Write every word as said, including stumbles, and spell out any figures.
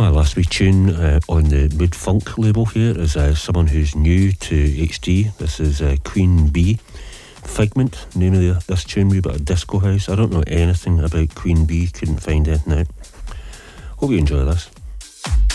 My last wee tune uh, on the Mood Funk label here is uh, someone who's new to H D. This is uh, Queen Bee. Figment, name of the, this tune, wee bit of disco house. I don't know anything about Queen Bee, couldn't find anything out. Hope you enjoy this.